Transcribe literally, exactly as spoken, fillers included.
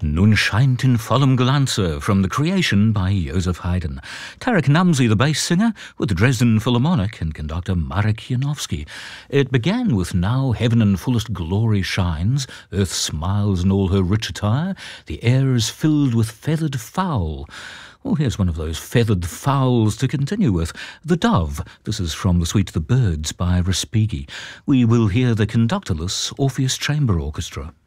Nun scheint in vollem Glanze from the Creation by Joseph Haydn. Tarek Namzi, the bass singer, with the Dresden Philharmonic and conductor Marek Janowski. It began with Now Heaven in Fullest Glory Shines, Earth smiles in all her rich attire, the air is filled with feathered fowl. Well, here's one of those feathered fowls to continue with. The Dove. This is from the suite The Birds by Respighi. We will hear the conductorless Orpheus Chamber Orchestra.